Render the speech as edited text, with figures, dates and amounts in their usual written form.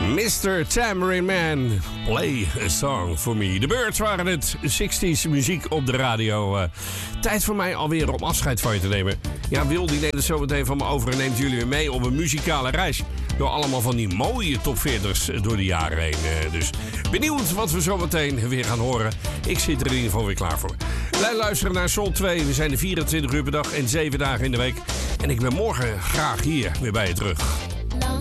Mr. Tambourine Man, play a song for me. De Birds waren het, 60s muziek op de radio. Tijd voor mij alweer om afscheid van je te nemen. Ja, Wil die neemt het zo meteen van me over en neemt jullie weer mee op een muzikale reis. Door allemaal van die mooie top 40's door de jaren heen. Dus benieuwd wat we zo meteen weer gaan horen. Ik zit er in ieder geval weer klaar voor. Blijf luisteren naar Soul 2. We zijn er 24 uur per dag en 7 dagen in de week. En ik ben morgen graag hier weer bij je terug.